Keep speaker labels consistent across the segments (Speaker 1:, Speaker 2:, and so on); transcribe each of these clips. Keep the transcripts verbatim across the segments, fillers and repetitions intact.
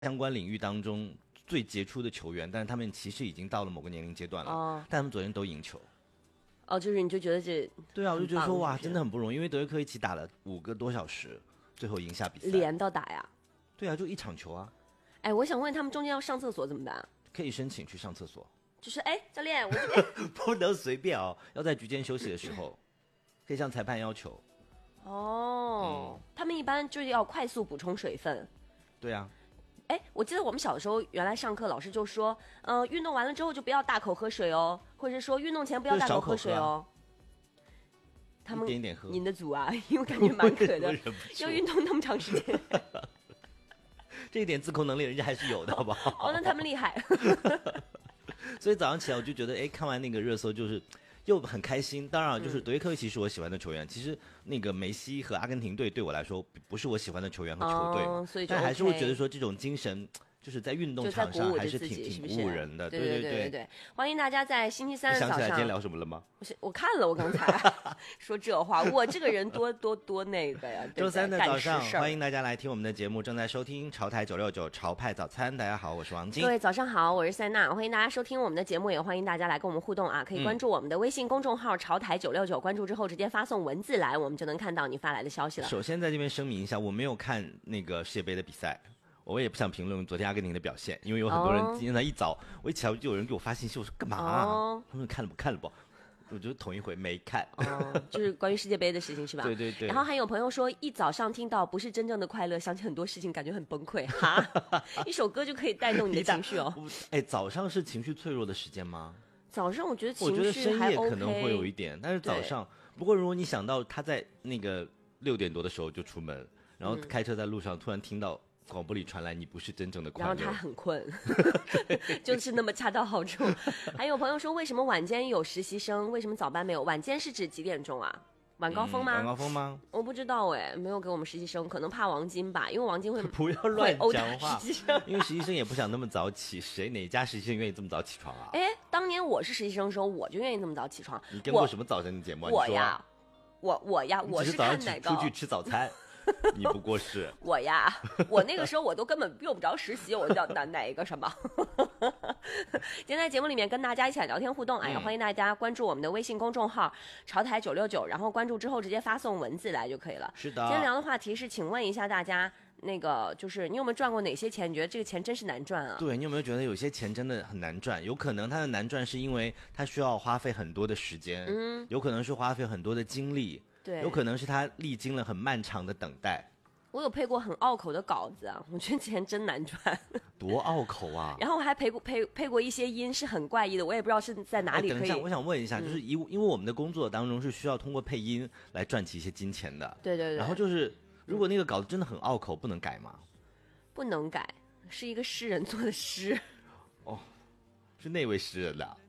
Speaker 1: 相关领域当中最杰出的球员，但是他们其实已经到了某个年龄阶段了，哦、但他们昨天都赢球。
Speaker 2: 哦，就是你就觉得这
Speaker 1: 对啊，我就觉得说哇，真的很不容易，因为德约科维奇打了五个多小时，最后赢下比赛。
Speaker 2: 连到打呀？
Speaker 1: 对啊，就一场球啊。
Speaker 2: 哎，我想问他们中间要上厕所怎么办？
Speaker 1: 可以申请去上厕所。
Speaker 2: 就是哎，教练，我这边
Speaker 1: 不能随便哦，要在局间休息的时候，可以向裁判要求。
Speaker 2: 哦、嗯，他们一般就是要快速补充水分。
Speaker 1: 对啊。
Speaker 2: 哎，我记得我们小时候原来上课老师就说，呃，运动完了之后就不要大口喝水哦，或者是说运动前不要大口喝水哦。他们
Speaker 1: 一点一点喝。
Speaker 2: 您的组啊，因为感觉蛮渴的，要运动那么长时间。
Speaker 1: 这一点自控能力人家还是有的，好不好？
Speaker 2: 哦，那他们厉害。
Speaker 1: 所以早上起来我就觉得，哎，看完那个热搜就是又很开心。当然，就是德约科维奇是我喜欢的球员。嗯、其实那个梅西和阿根廷队对我来说不是我喜欢的球员和球队，
Speaker 2: 哦、所以就
Speaker 1: 但还是会觉得说这种精神。就是在运动场上还是挺挺鼓舞人的，
Speaker 2: 对对对对对。欢迎大家在星期三的早上。
Speaker 1: 想起来今天聊什么了吗？
Speaker 2: 我我看了，我刚才说这话，我这个人多多多那个呀。
Speaker 1: 周三的早上，欢迎大家来听我们的节目，正在收听潮台九六九潮派早餐。大家好，我是王晶。
Speaker 2: 各位早上好，我是塞娜，欢迎大家收听我们的节目，也欢迎大家来跟我们互动啊！可以关注我们的微信公众号潮台九六九，关注之后直接发送文字来，我们就能看到你发来的消息了。
Speaker 1: 首先在这边声明一下，我没有看那个世界杯的比赛。我也不想评论昨天阿根廷的表现，因为有很多人今天才一早，我一起来就有人给我发信息，我说干嘛、啊哦？他们看了不看了不？我就头一回没看，
Speaker 2: 哦，就是关于世界杯的事情是吧？
Speaker 1: 对对对。
Speaker 2: 然后还有朋友说，一早上听到不是真正的快乐，想起很多事情，感觉很崩溃哈。一首歌就可以带动你的情绪哦。
Speaker 1: 哎，早上是情绪脆弱的时间吗？
Speaker 2: 早上我觉得情
Speaker 1: 绪还 OK， 我觉得深夜可能会有一点，但是早上，不过如果你想到他在那个六点多的时候就出门，然后开车在路上、嗯、突然听到。广播里传来你不是真正的快乐，
Speaker 2: 然后他很困，就是那么恰到好处。还有朋友说，为什么晚间有实习生，为什么早班没有？晚间是指几点钟啊？晚高峰吗？
Speaker 1: 嗯、晚高峰吗？
Speaker 2: 我不知道哎，没有给我们实习生，可能怕王晶吧，因为王晶会
Speaker 1: 不要乱讲话，因为实习生也不想那么早起，谁哪家实习生愿意这么早起床啊？
Speaker 2: 哎，当年我是实习生的时候，我就愿意这么早起床。
Speaker 1: 你跟过什么早晨的节目、啊？
Speaker 2: 我呀，我我呀，我是看哪个？
Speaker 1: 出去吃早餐。你不过是
Speaker 2: 我呀，我那个时候我都根本用不着实习，我叫哪哪一个什么？今天在节目里面跟大家一起来聊天互动，哎呀，欢迎大家关注我们的微信公众号潮台九六九，然后关注之后直接发送文字来就可以了。
Speaker 1: 是的。
Speaker 2: 今天聊的话题是，请问一下大家，那个就是你有没有赚过哪些钱？你觉得这个钱真是难赚啊？
Speaker 1: 对，你有没有觉得有些钱真的很难赚？有可能它的难赚是因为它需要花费很多的时间，嗯，有可能是花费很多的精力。
Speaker 2: 对，
Speaker 1: 有可能是他历经了很漫长的等待。
Speaker 2: 我有配过很拗口的稿子啊，我觉得钱真难赚。
Speaker 1: 多拗口啊！
Speaker 2: 然后我还配过配配过一些音是很怪异的，我也不知道是在哪里可以。
Speaker 1: 等一下，我想问一下，嗯、就是因因为我们的工作当中是需要通过配音来赚取一些金钱的。
Speaker 2: 对对对。
Speaker 1: 然后就是，如果那个稿子真的很拗口，不能改吗？
Speaker 2: 不能改，是一个诗人做的诗。
Speaker 1: 哦，是那位诗人的、啊。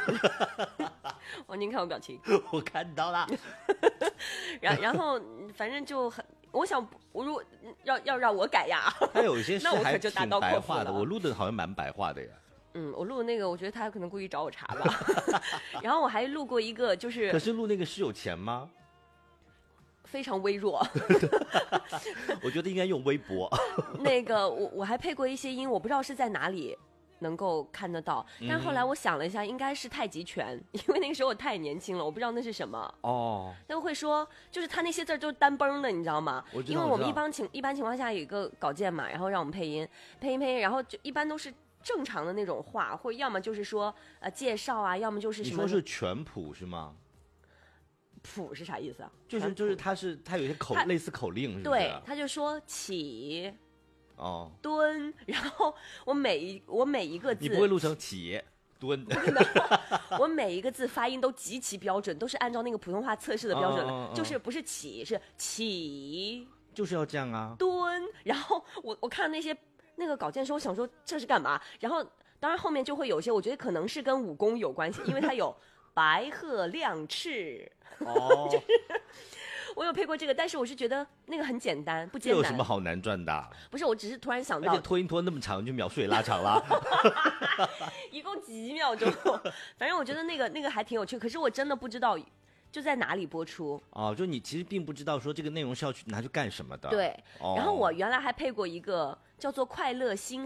Speaker 2: 王晶看我表情，
Speaker 1: 我看到了。
Speaker 2: 然然后反正就很，我想我如果要要让我改呀，
Speaker 1: 他有一些诗还
Speaker 2: 挺
Speaker 1: 白话的，我录的好像蛮白话的呀。
Speaker 2: 嗯，我录的那个，我觉得他可能故意找我茬吧。然后我还录过一个，就是，
Speaker 1: 可是录那个是有钱吗？
Speaker 2: 非常微弱。
Speaker 1: 我觉得应该用微博。
Speaker 2: 那个我我还配过一些音，我不知道是在哪里能够看得到，但后来我想了一下，应该是太极拳，因为那个时候我太年轻了，我不知道那是什么。
Speaker 1: 哦，
Speaker 2: 他会说，就是他那些字儿都是单崩的，你知道吗？
Speaker 1: 我知道。
Speaker 2: 因为我们一般情一般情况下有一个稿件嘛，然后让我们配音，配音配音，然后就一般都是正常的那种话，或要么就是说呃介绍啊，要么就是什么。
Speaker 1: 你说是全谱是吗？
Speaker 2: 谱是啥意思啊？
Speaker 1: 就是就是他是他有一些口类似口令是不是？
Speaker 2: 对，他就说起。
Speaker 1: 哦，
Speaker 2: 蹲，然后我每一我每一个字，
Speaker 1: 你不会录成起蹲，
Speaker 2: 我每一个字发音都极其标准，都是按照那个普通话测试的标准的，
Speaker 1: 哦哦哦
Speaker 2: 就是不是起是起，
Speaker 1: 就是要这样啊。
Speaker 2: 蹲，然后我我看那些那个稿件的时候，我想说这是干嘛？然后当然后面就会有些，我觉得可能是跟武功有关系，因为它有白鹤亮翅，
Speaker 1: 哦，
Speaker 2: 就是。我有配过这个，但是我是觉得那个很简单，不艰难。
Speaker 1: 这有什么好难赚的、啊？
Speaker 2: 不是，我只是突然想到，
Speaker 1: 而且拖音拖那么长，就秒数也拉长了，
Speaker 2: 一共几秒钟。反正我觉得那个那个还挺有趣，可是我真的不知道，就就在哪里播出。
Speaker 1: 哦，就你其实并不知道说这个内容是要去拿去干什么的。
Speaker 2: 对，
Speaker 1: 哦、
Speaker 2: 然后我原来还配过一个叫做快乐星